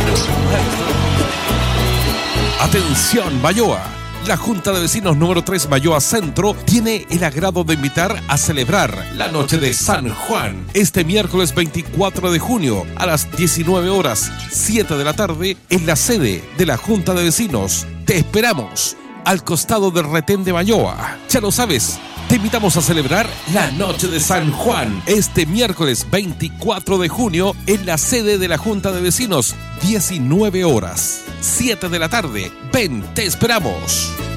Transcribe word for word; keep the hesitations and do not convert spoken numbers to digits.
Atención, Mayoa. La Junta de Vecinos número tres Mayoa Centro tiene el agrado de invitar a celebrar la noche de San Juan este miércoles veinticuatro de junio a las diecinueve horas, siete de la tarde en la sede de la Junta de Vecinos. Te esperamos al costado del retén de Mayoa. Ya lo sabes, te invitamos a celebrar la noche de San Juan este miércoles veinticuatro de junio en la sede de la Junta de Vecinos, diecinueve horas, siete de la tarde. Ven, te esperamos.